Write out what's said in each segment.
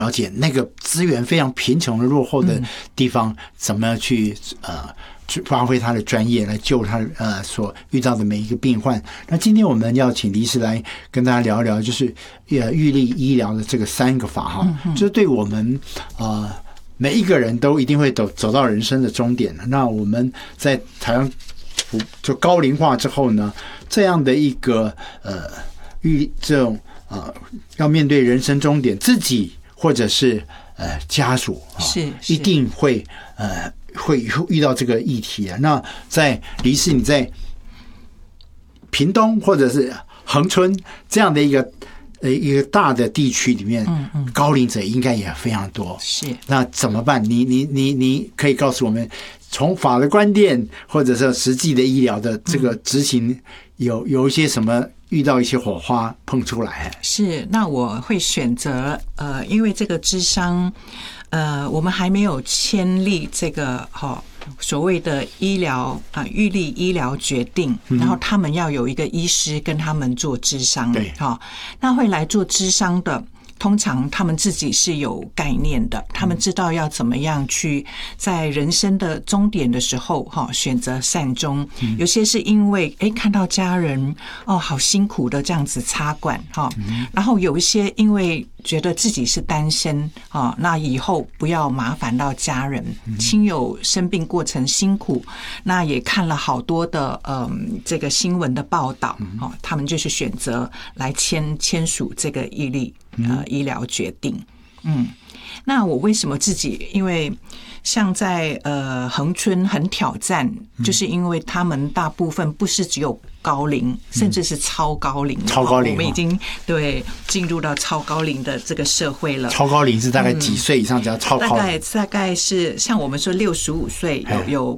了解那个资源非常贫穷的落后的地方，怎么去发挥他的专业来救他所遇到的每一个病患。那今天我们要请黎医师来跟大家聊一聊，就是预立医疗的这个3个法哈，就是对我们每一个人都一定会走到人生的终点。那我们在台湾就高龄化之后呢，这样的一个这种要面对人生终点，自己或者是家属是一定会遇到这个议题啊。那在黎氏你在屏东或者是恒春这样的一个大的地区里面，高龄者应该也非常多。 是， 那怎么办？你可以告诉我们，从法的观点或者是实际的医疗的这个执行，有一些什么遇到一些火花碰出来？ 是，那我会选择因为这个谘商。我们还没有签立这个所谓的医疗预立医疗决定，然后他们要有一个医师跟他们做谘商，对，那会来做谘商的。通常他们自己是有概念的，他们知道要怎么样去在人生的终点的时候选择善终。有些是因为看到家人好辛苦的这样子插管然后有一些因为觉得自己是单身那以后不要麻烦到家人，亲友生病过程辛苦，那也看了好多的这个新闻的报道他们就是选择来签署这个医疗决定。那我为什么自己？因为像在恒春很挑战，就是因为他们大部分不是只有高龄，甚至是超高龄。 超高龄， 我们已经进入到超高龄的这个社会了。 超高龄是大概几岁以上叫超高龄？ 大概是像我们说65岁有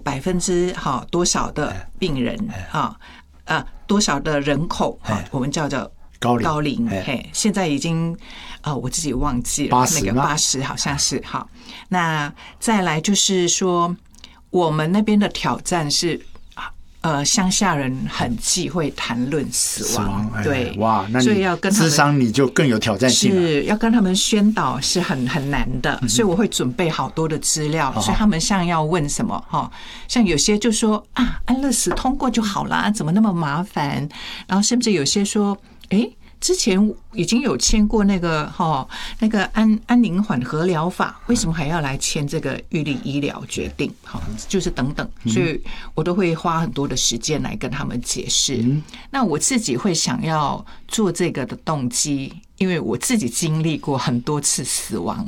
%多少的病人多少的人口我们叫做高龄。现在已经我自己忘记了那个80好像是。好，那再来就是说我们那边的挑战是乡下人很忌讳谈论死亡，对， 哇，那所以要跟他们谘商你就更有挑战性了， 是要跟他们宣导是很难的，所以我会准备好多的资料，所以他们像要问什么像有些就说安乐死通过就好啦，怎么那么麻烦？然后甚至有些说，之前已经有签过那个安宁缓和疗法，为什么还要来签这个预立医疗决定？就是等等，所以我都会花很多的时间来跟他们解释。那我自己会想要做这个的动机，因为我自己经历过很多次死亡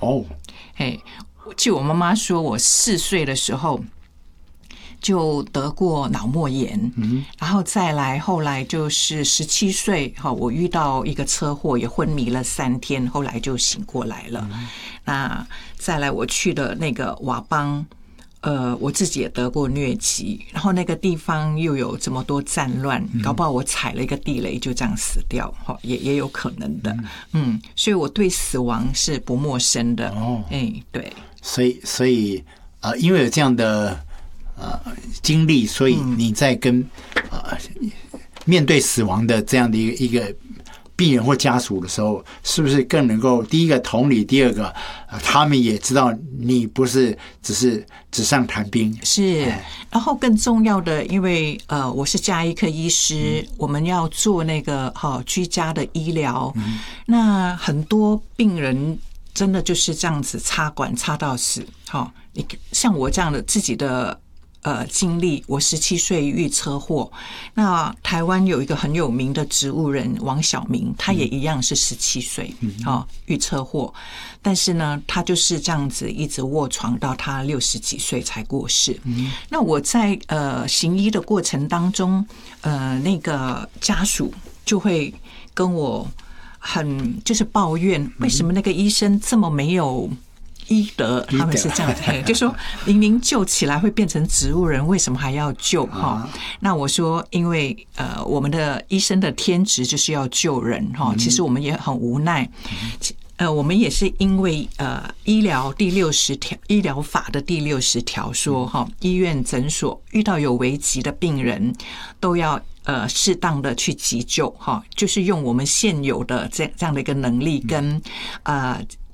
据我妈妈说，我4岁的时候就得过脑膜炎，然后再来后来就是17岁我遇到一个车祸，也昏迷了3天，后来就醒过来了。那再来我去的那个佤邦，我自己也得过疟疾，然后那个地方又有这么多战乱，搞不好我踩了一个地雷就这样死掉也有可能的。所以我对死亡是不陌生的。对， 所以因为有这样的经历，所以你在跟面对死亡的这样的一个病人或家属的时候，是不是更能够第一个同理，第二个他们也知道你不是只是纸上谈兵， 是。然后更重要的，因为我是家医科医师，我们要做那个居家的医疗，那很多病人真的就是这样子插管插到死。你像我这样的自己的经历，我17岁遇车祸。那台湾有一个很有名的植物人王晓明，他也一样是17岁遇车祸，但是呢，他就是这样子一直卧床到他60几岁才过世。那我在行医的过程当中，那个家属就会跟我就是抱怨，为什么那个医生这么没有医德，他们是这样子，就说明明救起来会变成植物人，为什么还要救？那我说，因为我们的医生的天职就是要救人其实我们也很无奈。我们也是因为医疗法的第60条说医院诊所遇到有危急的病人都要适当的去急救就是用我们现有的这样的一个能力跟